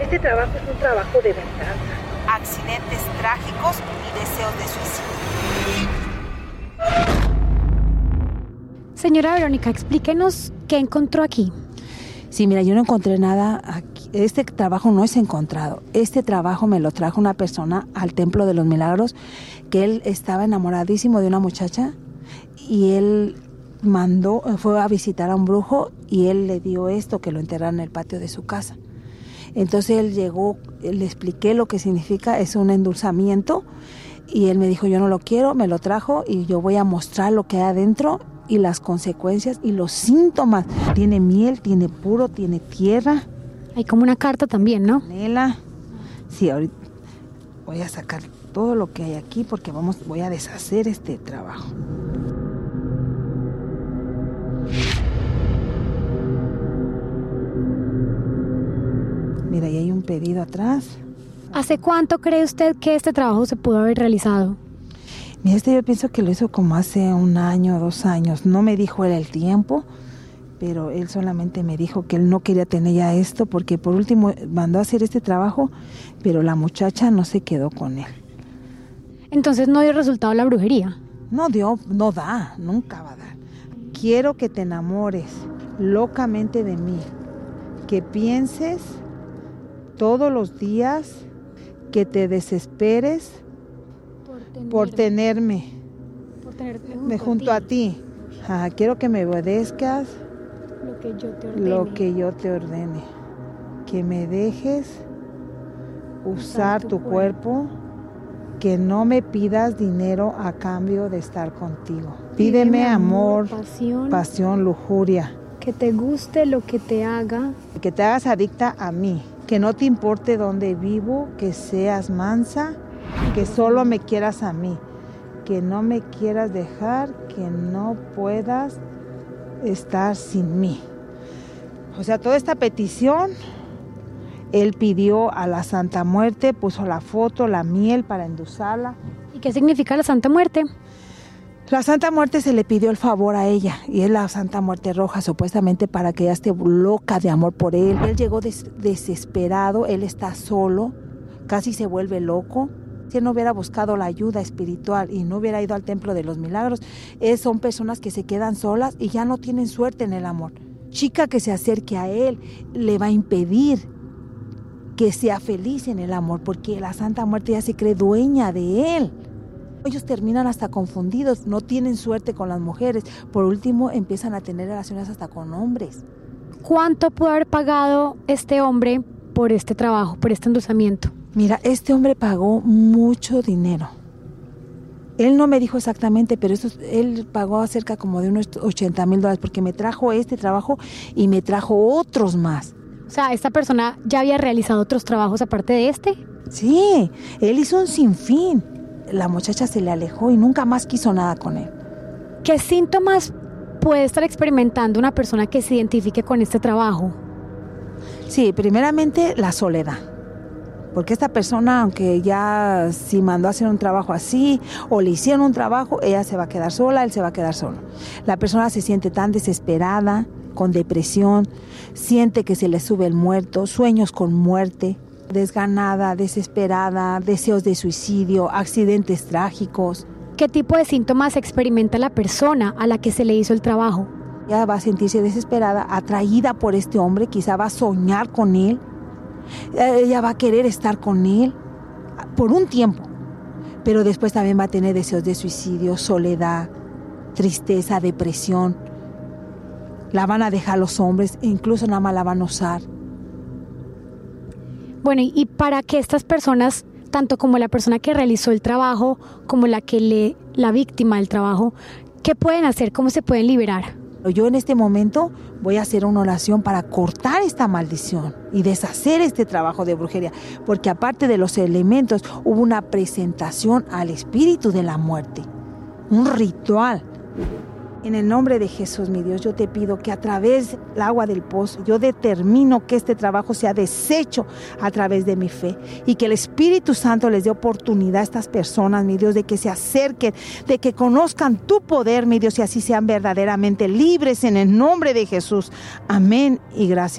Este trabajo es un trabajo de venganza. Accidentes trágicos y deseos de suicidio. Señora Verónica, explíquenos qué encontró aquí. Sí, mira, yo no encontré nada aquí. Este trabajo no es encontrado. Este trabajo me lo trajo una persona al Templo de los Milagros, que él estaba enamoradísimo de una muchacha y él fue a visitar a un brujo y él le dio esto, que lo enterraron en el patio de su casa. Entonces él llegó, le expliqué lo que significa, es un endulzamiento, y él me dijo, yo no lo quiero, me lo trajo y yo voy a mostrar lo que hay adentro y las consecuencias y los síntomas. Tiene miel, tiene puro, tiene tierra. Hay como una carta también, ¿no? Canela. Sí, ahorita voy a sacar todo lo que hay aquí porque voy a deshacer este trabajo. Mira, ahí hay un pedido atrás. ¿Hace cuánto cree usted que este trabajo se pudo haber realizado? Mira, yo pienso que lo hizo como hace 1 año, 2 años. No me dijo él el tiempo, pero él solamente me dijo que él no quería tener ya esto porque por último mandó a hacer este trabajo, pero la muchacha no se quedó con él. Entonces no dio resultado la brujería. No da, nunca va a dar. Quiero que te enamores locamente de mí, que pienses todos los días, que te desesperes por tenerme junto a ti. Quiero que me obedezcas lo que yo te ordene. Que me dejes usar tu cuerpo, que no me pidas dinero a cambio de estar contigo. Pídeme amor, pasión, lujuria. Que te guste lo que te haga. Que te hagas adicta a mí. Que no te importe dónde vivo, que seas mansa, que solo me quieras a mí, que no me quieras dejar, que no puedas estar sin mí. O sea, toda esta petición, él pidió a la Santa Muerte, puso la foto, la miel para endulzarla. ¿Y qué significa la Santa Muerte? La Santa Muerte se le pidió el favor a ella, y es la Santa Muerte Roja, supuestamente para que ella esté loca de amor por él. Él llegó desesperado, él está solo, casi se vuelve loco. Si él no hubiera buscado la ayuda espiritual y no hubiera ido al Templo de los Milagros, son personas que se quedan solas y ya no tienen suerte en el amor. Chica que se acerque a él le va a impedir que sea feliz en el amor, porque la Santa Muerte ya se cree dueña de él. Ellos terminan hasta confundidos, no tienen suerte con las mujeres. Por último, empiezan a tener relaciones hasta con hombres. ¿Cuánto pudo haber pagado este hombre por este trabajo, por este endulzamiento? Mira, este hombre pagó mucho dinero. Él no me dijo exactamente, pero él pagó acerca como de unos $80,000 porque me trajo este trabajo y me trajo otros más. O sea, ¿esta persona ya había realizado otros trabajos aparte de este? Sí, él hizo un sinfín. La muchacha se le alejó y nunca más quiso nada con él. ¿Qué síntomas puede estar experimentando una persona que se identifique con este trabajo? Sí, primeramente la soledad. Porque esta persona, aunque ya si mandó a hacer un trabajo así o le hicieron un trabajo, ella se va a quedar sola, él se va a quedar solo. La persona se siente tan desesperada, con depresión, siente que se le sube el muerto, sueños con muerte, desganada, desesperada, deseos de suicidio, accidentes trágicos. ¿Qué tipo de síntomas experimenta la persona a la que se le hizo el trabajo? Ella va a sentirse desesperada, atraída por este hombre, quizá va a soñar con él, ella va a querer estar con él por un tiempo, pero después también va a tener deseos de suicidio, soledad, tristeza, depresión. La van a dejar los hombres, incluso nada más la van a usar. Bueno, y para que estas personas, tanto como la persona que realizó el trabajo, como la víctima del trabajo, ¿qué pueden hacer? ¿Cómo se pueden liberar? Yo en este momento voy a hacer una oración para cortar esta maldición y deshacer este trabajo de brujería, porque aparte de los elementos hubo una presentación al espíritu de la muerte, un ritual. En el nombre de Jesús, mi Dios, yo te pido que a través del agua del pozo, yo determino que este trabajo sea deshecho a través de mi fe y que el Espíritu Santo les dé oportunidad a estas personas, mi Dios, de que se acerquen, de que conozcan tu poder, mi Dios, y así sean verdaderamente libres en el nombre de Jesús. Amén y gracias.